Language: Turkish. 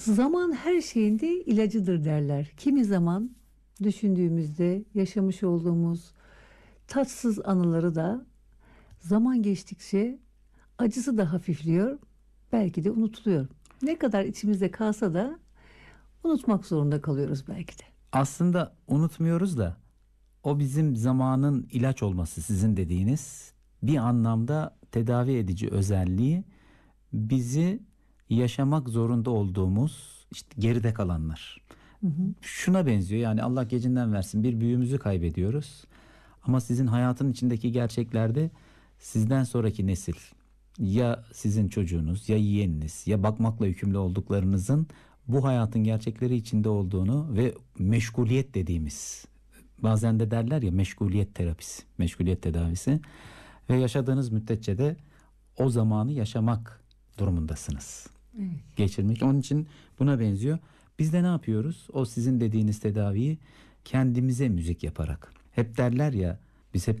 Zaman her şeyin de ilacıdır derler. Kimi zaman düşündüğümüzde yaşamış olduğumuz tatsız anıları da zaman geçtikçe acısı da hafifliyor, belki de unutuluyor. Ne kadar içimizde kalsa da unutmak zorunda kalıyoruz belki de. Aslında unutmuyoruz da o bizim zamanın ilaç olması, sizin dediğiniz bir anlamda tedavi edici özelliği, bizi yaşamak zorunda olduğumuz işte geride kalanlar. Hı hı. Şuna benziyor, yani Allah gecinden versin, bir büyüğümüzü kaybediyoruz. Ama sizin hayatın içindeki gerçeklerde sizden sonraki nesil, ya sizin çocuğunuz ya yeğeniniz ya bakmakla yükümlü olduklarınızın bu hayatın gerçekleri içinde olduğunu ve meşguliyet dediğimiz, bazen de derler ya meşguliyet terapisi, meşguliyet tedavisi, ve yaşadığınız müddetçe de o zamanı yaşamak durumundasınız. Evet. Geçirmek. Onun için buna benziyor. Biz de ne yapıyoruz? O sizin dediğiniz tedaviyi kendimize müzik yaparak. Hep derler ya, biz hep